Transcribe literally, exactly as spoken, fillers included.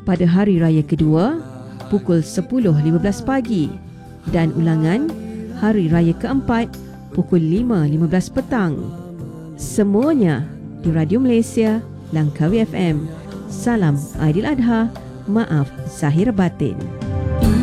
pada hari raya kedua pukul sepuluh lima belas pagi dan ulangan hari raya keempat pukul lima lima belas petang. Semuanya di Radio Malaysia Langkawi F M. Salam Aidiladha, maaf zahir batin.